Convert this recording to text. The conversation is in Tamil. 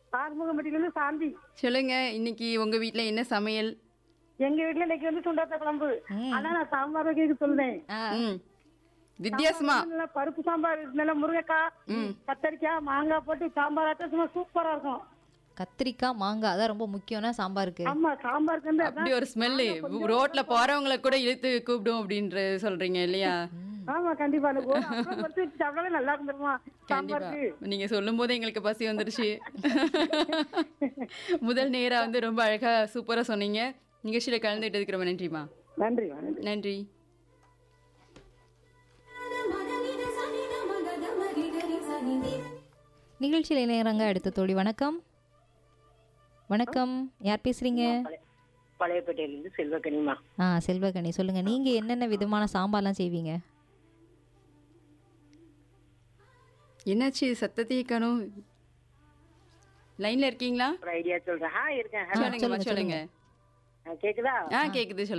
ஆறுமுகம்பட்டியில இருந்து சாந்தி. சொல்லுங்க, இன்னைக்கு உங்க வீட்ல என்ன சமையல்? எங்க வீட்டுல இன்னைக்கு வந்து சுண்டாத்த குழம்பு. ம். ஆனா நான் சாம்பார் வைக்க சொல்றேன். ஆ, ம். வித்தியாசமா. நல்லா பருப்பு சாம்பார், நல்லா முருங்கைக்காய், கத்தரிக்காய், மாங்காய் போட்டு சாம்பார் ஆட்டா சும்மா சூப்பரா இருக்கும். கத்திரிக்காய் மாங்காய் அதான் ரொம்ப முக்கியம்னா சாம்பாருக்கு. ஆமா, சாம்பாருக்கு வந்து அப்படி அதான். ஒரு ஸ்மெல்லு ரோட்ல போறவங்கள கூட இழுத்து கூப்பிடும் அப்படின்ற சொல்றீங்க இல்லையா? ஆமா, கண்டிப்பா அந்த ஒரு அப்பளம் பொரிச்சு வச்சு சாப்பிட்டாலே நல்லா இருந்துருமா கண்டிப்பா. சாம்பாருக்கு. நீங்க சொல்லும் போதே எங்களுக்கு பசி வந்துருச்சு. முதல் நேரா வந்து ரொம்ப அழகா சூப்பரா சொன்னீங்க. நிகழ்ச்சியில கலந்துட்டதுக்கு ரொம்ப நன்றிமா. நன்றி நன்றி. நன்றி. நிகழ்ச்சியில் இணையறாங்க அடுத்த தோழி. வணக்கம். வணக்கம், யார் பேசுறீங்க? பழையப்பேட்டையிலிருந்து செல்வக்கனிமா. செல்வகணி, சொல்லுங்க, நீங்க என்னென்ன விதமான சாம்பார்லாம் செய்வீங்க? என்னாச்சு சத்தத்தையே காணோம்? லைன்ல இருக்கீங்களா? ஒரு ஐடியா சொல்றேன். இருக்கேன். சொல்லுங்கம்மா, சொல்லுங்க. கேக்குதா? கேக்குது.